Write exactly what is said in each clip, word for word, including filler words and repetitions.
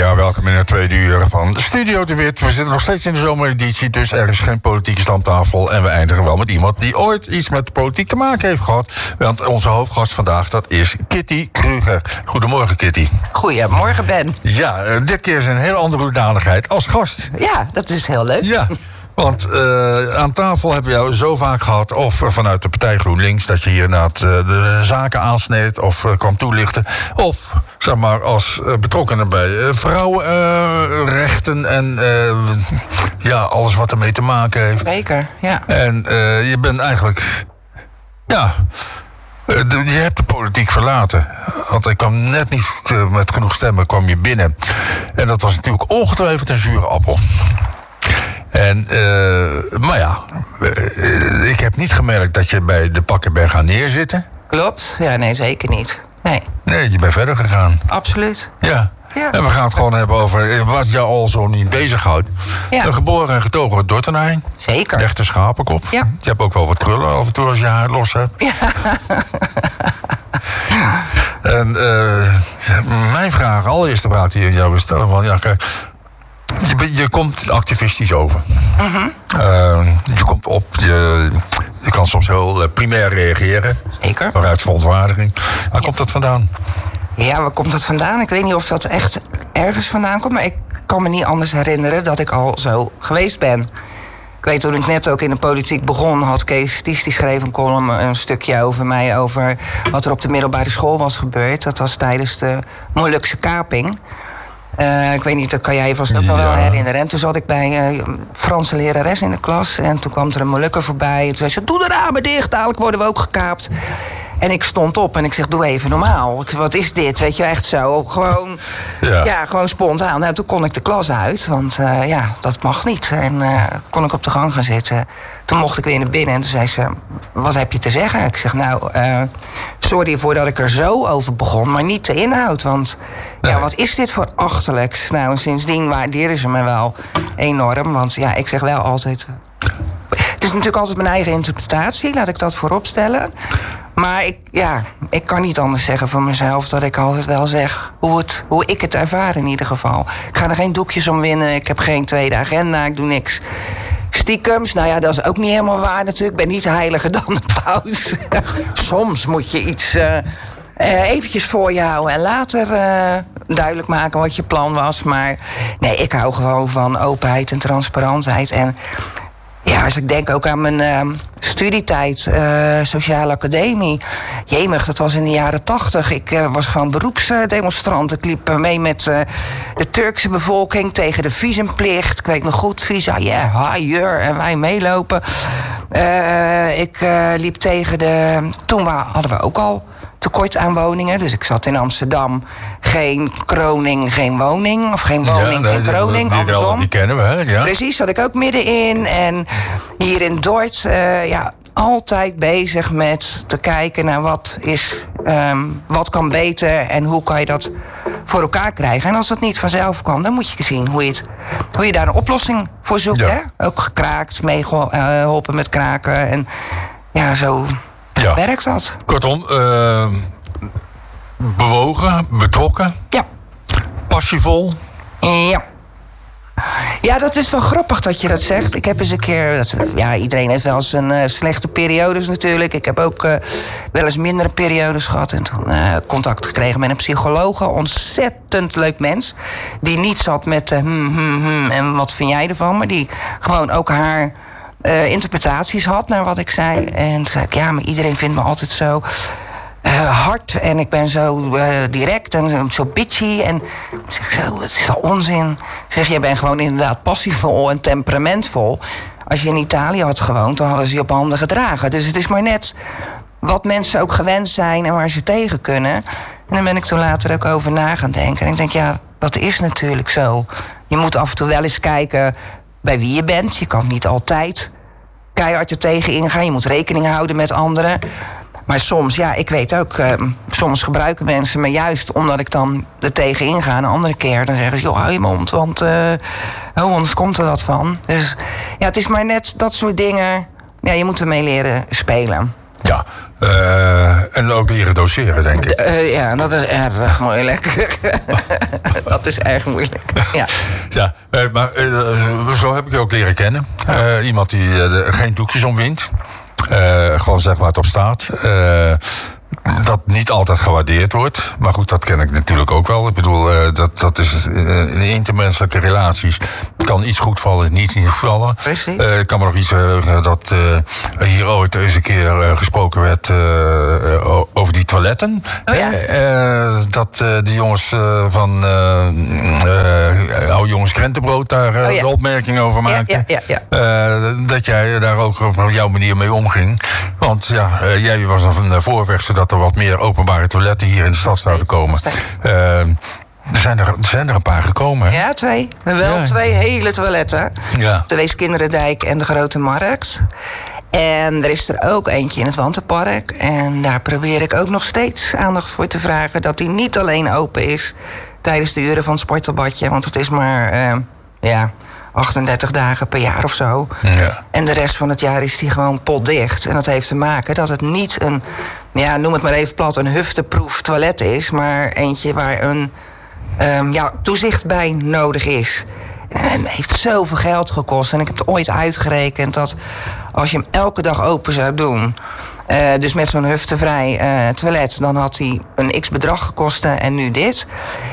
Ja, welkom in het tweede uur van Studio de Wit. We zitten nog steeds in de zomereditie, dus er is geen politieke stamtafel. En we eindigen wel met iemand die ooit iets met politiek te maken heeft gehad. Want onze hoofdgast vandaag, dat is Kitty Kruger. Goedemorgen, Kitty. Goedemorgen, Ben. Ja, uh, dit keer is een heel andere hoedanigheid als gast. Ja, dat is heel leuk. Ja. Want uh, aan tafel hebben we jou zo vaak gehad, of uh, vanuit de partij GroenLinks, dat je hier inderdaad uh, de zaken aansneed of uh, kwam toelichten. Of, zeg maar, als uh, betrokkenen bij uh, vrouwenrechten uh, en uh, ja, alles wat ermee te maken heeft. Zeker, ja. En uh, je bent eigenlijk, ja, uh, de, je hebt de politiek verlaten. Want ik kwam net niet uh, met genoeg stemmen, kwam je binnen. En dat was natuurlijk ongetwijfeld een zure appel. En, uh, maar ja, uh, ik heb niet gemerkt dat je bij de pakken bent gaan neerzitten. Klopt, ja, nee, zeker niet. Nee. Nee, je bent verder gegaan. Absoluut. Ja. Ja. En we gaan het gewoon hebben over wat jou al zo niet bezighoudt. Ja. Een geboren en getogen Dordtenaar. Zeker. Echte schapenkop. Ja. Je hebt ook wel wat krullen af en toe als je haar los hebt. Ja. En uh, mijn vraag, allereerste vraag die ik jou wil stellen, van ja, kijk, Je, je komt activistisch over. Mm-hmm. Uh, je komt op, je, je kan soms heel uh, primair reageren. Zeker. Vanuit verontwaardiging. Waar ja. komt dat vandaan? Ja, waar komt dat vandaan? Ik weet niet of dat echt ergens vandaan komt, maar ik kan me niet anders herinneren dat ik al zo geweest ben. Ik weet, toen ik net ook in de politiek begon, had Kees Ties, die schreef een column, een stukje over mij, over wat er op de middelbare school was gebeurd. Dat was tijdens de Molukse kaping. Uh, ik weet niet, dat kan jij je vast ook nog ja. wel herinneren. En toen zat ik bij uh, Franse lerares in de klas. En toen kwam er een Molukker voorbij. En toen zei ze, doe de ramen dicht, dadelijk worden we ook gekaapt. En ik stond op en ik zeg, doe even normaal. Wat is dit? Weet je, echt zo. Gewoon, ja. ja, gewoon spontaan. Nou, toen kon ik de klas uit, want uh, ja, dat mag niet. En uh, kon ik op de gang gaan zitten. Toen mocht ik weer naar binnen en toen zei ze, wat heb je te zeggen? Ik zeg, nou, uh, sorry voordat ik er zo over begon, maar niet de inhoud. Want nee. ja, wat is dit voor achterlijks? Nou, en sindsdien waarderen ze me wel enorm. Want ja, ik zeg wel altijd, het is natuurlijk altijd mijn eigen interpretatie, laat ik dat voorop stellen. Maar ik, ja, ik kan niet anders zeggen van mezelf dat ik altijd wel zeg hoe, het, hoe ik het ervaar in ieder geval. Ik ga er geen doekjes om winnen, ik heb geen tweede agenda, ik doe niks stiekems. Nou ja, dat is ook niet helemaal waar natuurlijk. Ik ben niet heiliger dan de paus. Soms moet je iets uh, uh, eventjes voor je houden en later uh, duidelijk maken wat je plan was. Maar nee, ik hou gewoon van openheid en transparantheid. En ja, als ik denk ook aan mijn uh, studietijd, uh, sociale academie. Jemig, dat was in de jaren tachtig. Ik uh, was gewoon beroepsdemonstrant. Ik liep uh, mee met uh, de Turkse bevolking tegen de visumplicht. Ik weet nog goed, visa, ja, yeah, higher. En wij meelopen. Uh, ik uh, liep tegen de... Toen hadden we ook al tekort aan woningen. Dus ik zat in Amsterdam. Geen kroning, geen woning. Of geen woning, ja, geen kroning. Die, die, die kennen we, hè? Ja. Precies, zat ik ook middenin. En hier in Dordt, uh, ja, altijd bezig met te kijken naar wat is, um, wat kan beter en hoe kan je dat voor elkaar krijgen. En als dat niet vanzelf kan, dan moet je zien hoe je, het, hoe je daar een oplossing voor zoekt. Ja. Hè? Ook gekraakt, meegeholpen met kraken. En ja, zo ja. werkt dat. Kortom, uh, bewogen, betrokken. Ja. Passievol. Ja. Ja, dat is wel grappig dat je dat zegt. Ik heb eens een keer... Dat, ja, iedereen heeft wel eens een uh, slechte periodes natuurlijk. Ik heb ook uh, wel eens mindere periodes gehad. En toen uh, contact gekregen met een psycholoog. Ontzettend leuk mens. Die niet zat met uh, hmm, hmm, hmm, en wat vind jij ervan? Maar die gewoon ook haar uh, interpretaties had naar wat ik zei. En toen zei ik, ja, maar iedereen vindt me altijd zo... Uh, hard en ik ben zo uh, direct en zo bitchy. En ik zeg zo, het is al onzin. Ik zeg, jij bent gewoon inderdaad passievol en temperamentvol. Als je in Italië had gewoond, dan hadden ze je op handen gedragen. Dus het is maar net wat mensen ook gewend zijn en waar ze tegen kunnen. En dan ben ik toen later ook over na gaan denken. En ik denk, ja, dat is natuurlijk zo. Je moet af en toe wel eens kijken bij wie je bent. Je kan niet altijd keihard er tegen ingaan. Je moet rekening houden met anderen. Maar soms, ja, ik weet ook, uh, soms gebruiken mensen me juist omdat ik dan er tegen inga. Een andere keer dan zeggen ze, joh, hou je mond, want uh, oh, anders komt er dat van. Dus ja, het is maar net dat soort dingen, ja, je moet ermee leren spelen. Ja, uh, en ook leren doseren, denk ik. Uh, ja, dat is erg moeilijk. Dat is erg moeilijk, ja. Ja, maar uh, zo heb ik je ook leren kennen. Uh, iemand die uh, geen doekjes omwint. Uh, gewoon zeg waar het op staat. Uh, dat niet altijd gewaardeerd wordt. Maar goed, dat ken ik natuurlijk ook wel. Ik bedoel, uh, dat, dat is uh, in intermenselijke relaties kan iets goed vallen, niets niet vallen. Precies. Uh, ik kan me nog iets herinneren dat uh, hier ooit eens een keer uh, gesproken werd uh, uh, over die toiletten. Oh ja. Uh, dat uh, die jongens uh, van uh, uh, oude jongens krentenbrood daar uh, oh ja. de opmerking over maakten. Ja, ja, ja, ja. Uh, dat jij daar ook op jouw manier mee omging. Want ja, uh, jij was een voorvechter dat er wat meer openbare toiletten hier in de stad zouden komen. Uh, Er zijn er, er zijn er een paar gekomen, hè? Ja, twee. Wel ja. twee hele toiletten. Ja. De Weeskinderendijk en de Grote Markt. En er is er ook eentje in het Wantenpark. En daar probeer ik ook nog steeds aandacht voor te vragen... dat die niet alleen open is tijdens de uren van het sportelbadje. Want het is maar uh, ja, achtendertig dagen per jaar of zo. Ja. En de rest van het jaar is die gewoon potdicht. En dat heeft te maken dat het niet een... ja, noem het maar even plat, een hufteproef toilet is... maar eentje waar een... Um, ja, toezicht bij nodig is. En het heeft zoveel geld gekost. En ik heb het ooit uitgerekend dat als je hem elke dag open zou doen... Uh, dus met zo'n huftevrij uh, toilet... dan had hij een x-bedrag gekost en nu dit.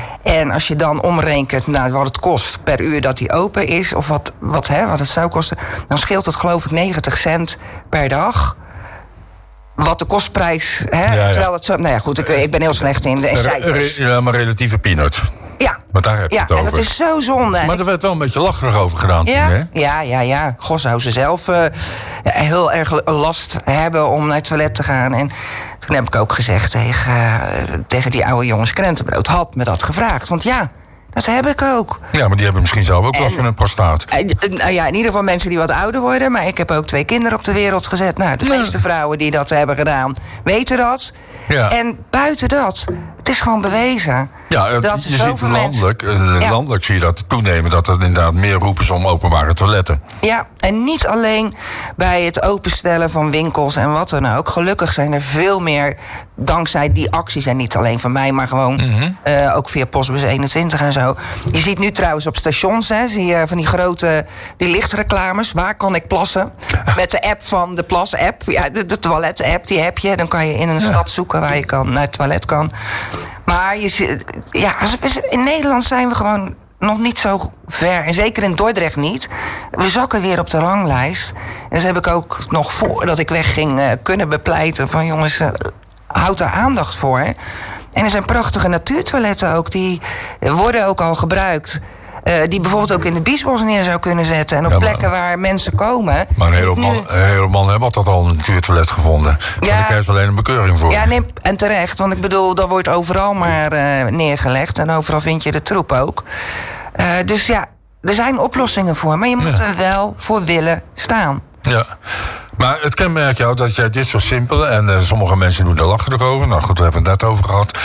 En als je dan omrekent naar wat het kost per uur dat hij open is... of wat, wat, hè, wat het zou kosten... dan scheelt het geloof ik negentig cent per dag... Wat de kostprijs, hè? Ja, ja. Terwijl het zo... Nou ja, goed, ik, ik ben heel slecht in de cijfers. Ja, maar relatieve peanuts. Ja. Maar daar heb je ja, het over. En dat is zo zonde. Maar er werd wel een beetje lacherig over gedaan ja, toen, hè? Ja, ja, ja. Goh, zou ze zelf uh, heel erg last hebben om naar het toilet te gaan. En toen heb ik ook gezegd tegen, uh, tegen die oude jongens krentenbrood... had me dat gevraagd, want ja... Dat heb ik ook. Ja, maar die hebben misschien zelf ook last van een prostaat. Uh, nou ja, in ieder geval mensen die wat ouder worden. Maar ik heb ook twee kinderen op de wereld gezet. Nou, de ja. meeste vrouwen die dat hebben gedaan, weten dat. Ja. En buiten dat, het is gewoon bewezen. Ja, het, dat je ziet landelijk, mensen... ja. landelijk zie je dat toenemen... dat er inderdaad meer roepen is om openbare toiletten. Ja, en niet alleen bij het openstellen van winkels en wat dan ook. Gelukkig zijn er veel meer, dankzij die acties... en niet alleen van mij, maar gewoon mm-hmm. uh, ook via Postbus eenentwintig en zo. Je ziet nu trouwens op stations, hè, zie je van die grote die lichtreclames. Waar kan ik plassen? Met de app van de Plas-app, ja, de, de toilet-app, die heb je. Dan kan je in een ja. stad zoeken waar je kan, naar het toilet kan. Maar je, ja, in Nederland zijn we gewoon nog niet zo ver. En zeker in Dordrecht niet. We zakken weer op de ranglijst. En dus heb ik ook nog voordat ik wegging uh, kunnen bepleiten van jongens, uh, houd daar aandacht voor. En er zijn prachtige natuurtoiletten ook. Die worden ook al gebruikt. Uh, die bijvoorbeeld ook in de Biesbos neer zou kunnen zetten. En op ja, maar, plekken waar mensen komen. Maar een heleboel nu... hele man hebben altijd al een natuurtoilet gevonden. Ja, daar krijg je alleen een bekeuring voor. Ja, nee, en terecht. Want ik bedoel, dat wordt overal maar uh, neergelegd. En overal vind je de troep ook. Uh, dus ja, er zijn oplossingen voor. Maar je moet ja. er wel voor willen staan. Ja. Maar het kenmerkt jou dat jij dit zo simpel... en uh, sommige mensen doen er lachen erover. Nou goed, we hebben het net over gehad.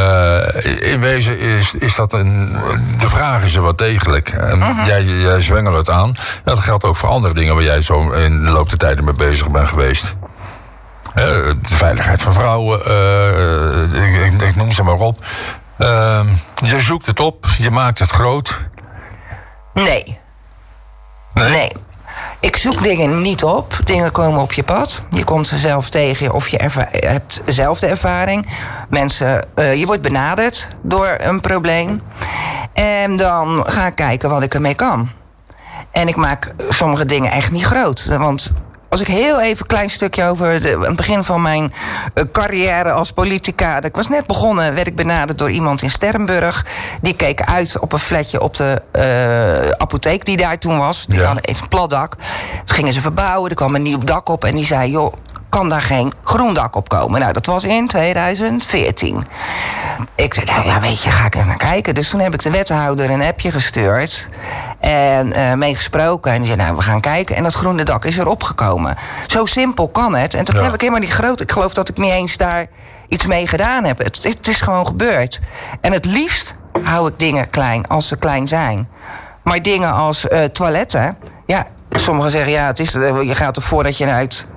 Uh, in wezen is, is dat een... De vraag is er wat degelijk. En uh-huh. jij, jij zwengelt het aan. Dat geldt ook voor andere dingen... waar jij zo in de loop der tijden mee bezig bent geweest. Uh, de veiligheid van vrouwen. Uh, ik, ik, ik noem ze maar op. Uh, je zoekt het op. Je maakt het groot. Nee. Nee? Nee. Ik zoek dingen niet op. Dingen komen op je pad. Je komt ze zelf tegen of je erva- hebt zelf de ervaring. Mensen, uh, je wordt benaderd door een probleem. En dan ga ik kijken wat ik ermee kan. En ik maak sommige dingen echt niet groot. Want als ik heel even een klein stukje over de, het begin van mijn uh, carrière als politica. Ik was net begonnen, werd ik benaderd door iemand in Sterrenburg. Die keek uit op een flatje op de uh, apotheek die daar toen was. Die ja. hadden even een plat dak. Dus gingen ze verbouwen, er kwam een nieuw dak op. En die zei, joh, kan daar geen groen dak op komen? Nou, dat was in tweeduizend veertien. Ik zei, nou ja, weet je, ga ik er naar kijken. Dus toen heb ik de wethouder een appje gestuurd. En uh, meegesproken. En die zei, nou, we gaan kijken. En dat groene dak is erop gekomen. Zo simpel kan het. En dat ja. heb ik helemaal niet groot. Ik geloof dat ik niet eens daar iets mee gedaan heb. Het, het is gewoon gebeurd. En het liefst hou ik dingen klein, als ze klein zijn. Maar dingen als uh, toiletten... Ja, sommigen zeggen, ja, het is, je gaat ervoor dat je uit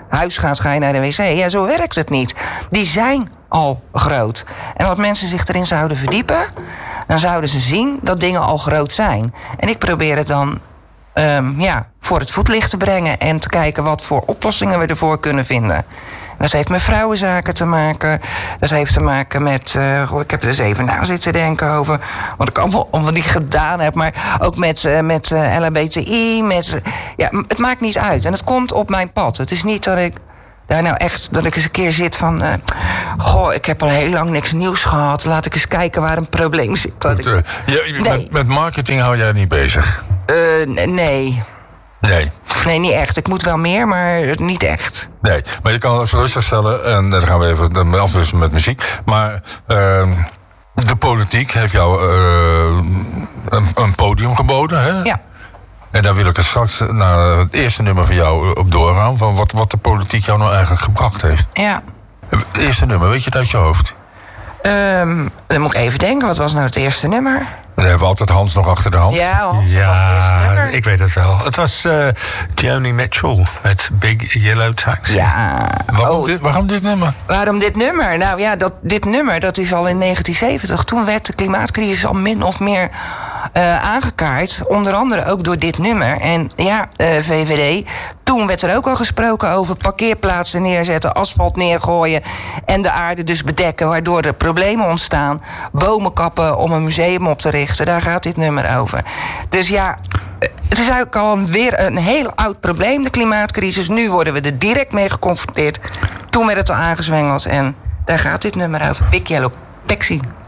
huis gaat, ga je naar de wc. Ja, zo werkt het niet. Die zijn al groot. En als mensen zich erin zouden verdiepen, dan zouden ze zien dat dingen al groot zijn. En ik probeer het dan um, ja, voor het voetlicht te brengen en te kijken wat voor oplossingen we ervoor kunnen vinden. Dat heeft met vrouwenzaken te maken. Dat heeft te maken met... Uh, goh, ik heb er eens even na zitten denken over wat ik allemaal, allemaal niet gedaan heb. Maar ook met, uh, met uh, L H B T I. Met, uh, ja, het maakt niet uit. En het komt op mijn pad. Het is niet dat ik daar nou echt... dat ik eens een keer zit van... Uh, goh, ik heb al heel lang niks nieuws gehad. Laat ik eens kijken waar een probleem zit. Met, uh, ja, nee. met, met marketing hou jij niet bezig? Uh, nee. Nee. Nee, niet echt. Ik moet wel meer, maar niet echt. Nee, maar je kan het rustig stellen. En dan gaan we even afwisselen met muziek. Maar uh, de politiek heeft jou uh, een, een podium geboden, hè? Ja. En daar wil ik het straks naar het eerste nummer van jou op doorgaan. Van wat, wat de politiek jou nou eigenlijk gebracht heeft. Ja. Het eerste nummer, weet je het uit je hoofd? Um, dan moet ik even denken. Wat was nou het eerste nummer? Dan hebben we altijd Hans nog achter de hand. Ja, Hans ja ik weet het wel. Het was uh, Joni Mitchell met Big Yellow Taxi. Ja. Waarom, oh. dit, waarom dit nummer? Waarom dit nummer? Nou ja, dat, dit nummer dat is al in negentien zeventig. Toen werd de klimaatcrisis al min of meer uh, aangekaart. Onder andere ook door dit nummer. En ja, uh, V V D... Toen werd er ook al gesproken over parkeerplaatsen neerzetten, asfalt neergooien en de aarde dus bedekken, waardoor er problemen ontstaan. Bomen kappen om een museum op te richten, daar gaat dit nummer over. Dus ja, het is eigenlijk al weer een heel oud probleem, de klimaatcrisis. Nu worden we er direct mee geconfronteerd. Toen werd het al aangezwengeld en daar gaat dit nummer over. Big Yellow Taxi.